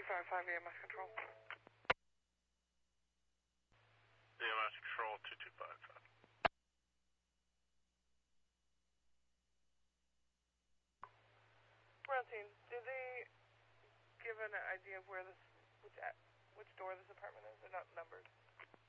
255 EMS Control. EMS Control 2255. Francine, did they give an idea of where this, which door this apartment is? They're not numbered.